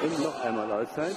Und noch einmal Auszeit.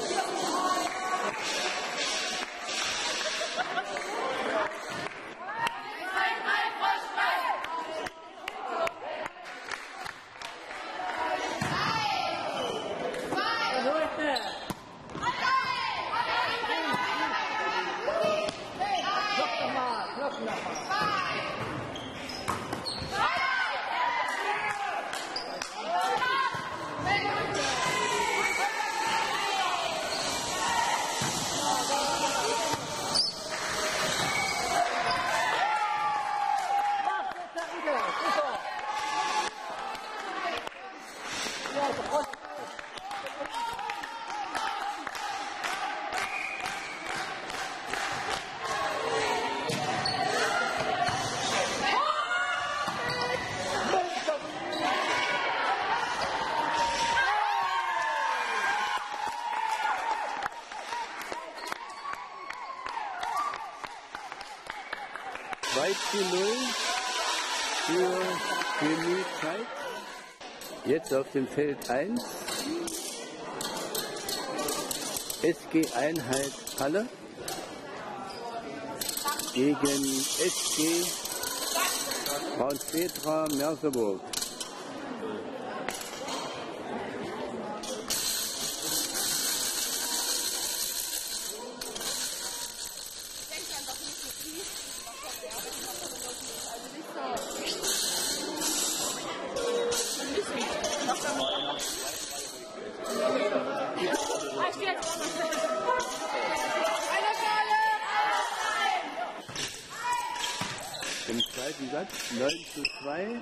Für Gemützeit. Jetzt auf dem Feld 1. SG Einheit Halle gegen SG Braunstetra Merseburg. Im zweiten Satz 9:2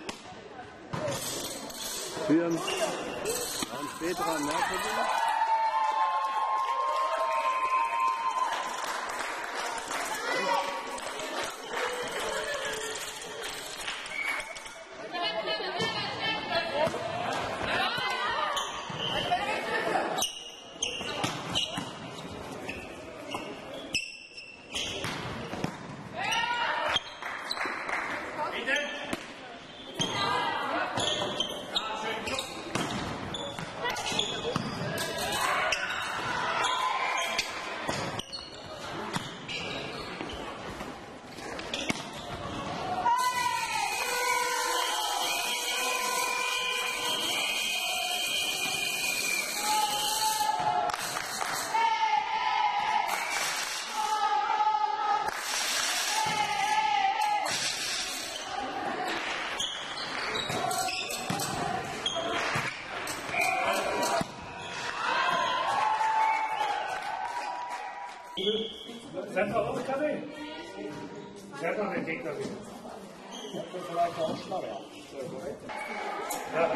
für Braunstetra Merseburg. Send auf KW. Send auf den Gegner wieder. Vielleicht auch schneller. Ja.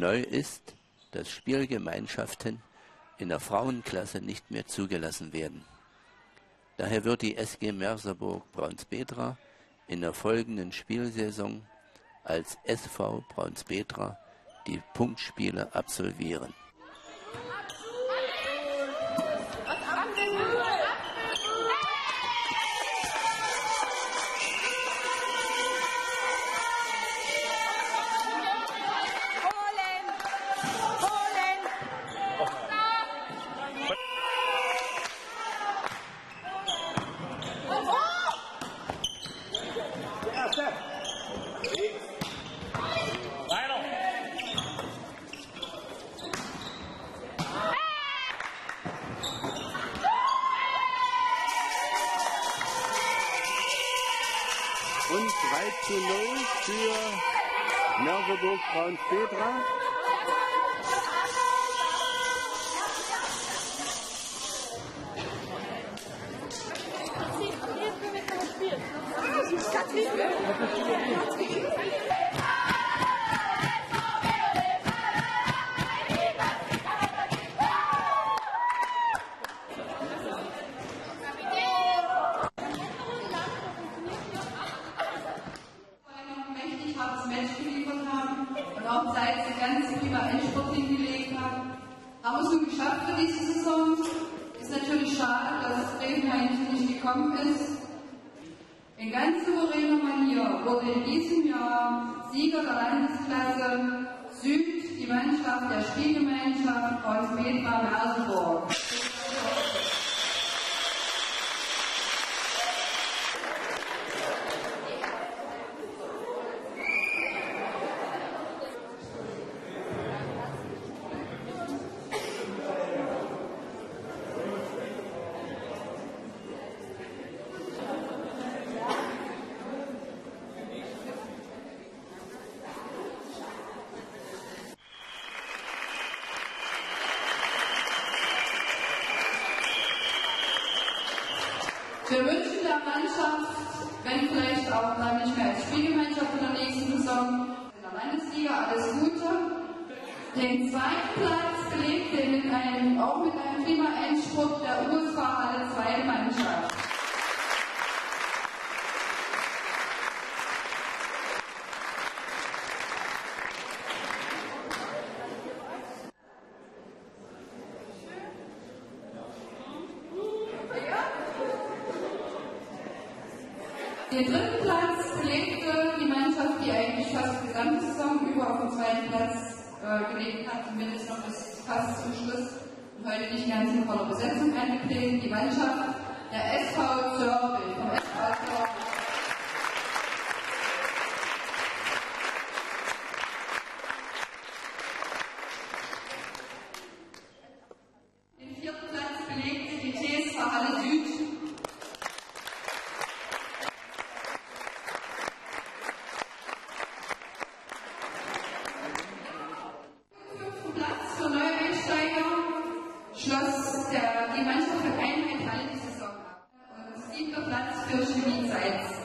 Neu ist, dass Spielgemeinschaften in der Frauenklasse nicht mehr zugelassen werden. Daher wird die SG Merseburg Braunspetra in der folgenden Spielsaison als SV Braunspetra die Punktspiele absolvieren. Und 3:0 für Merseburg Braunspetra. Auch seit sie ganz prima Endspurt hingelegt haben. Haben wir es nun geschafft für diese Saison. Ist natürlich schade, dass Bremenheim nicht gekommen ist. In ganz souveräner Manier wurde in diesem Jahr Sieger der Landesklasse Süd die Mannschaft der Spielgemeinschaft Braunspetra Merseburg. Wir wünschen der Mannschaft, wenn vielleicht auch dann nicht mehr als Spielgemeinschaft in der nächsten Saison in der Landesliga, alles Gute. Den zweiten Platz belegte auch mit einem prima Endspurt der USV Halle 2 Mannschaft. Den dritten Platz belegte die Mannschaft, die eigentlich fast die gesamte Saison über auf den zweiten Platz gelegt hat, zumindest noch bis fast zum Schluss und heute nicht ganz in voller Besetzung angetreten, die Mannschaft der SV Zörpel, vom SV Zörpel. Den vierten Platz belegte die TSV Halle Süd. Platz für Neueinsteiger schloss die Mannschaft für Einheit Halle die Saison ab. Und 7. Platz für Chemie Zeitz.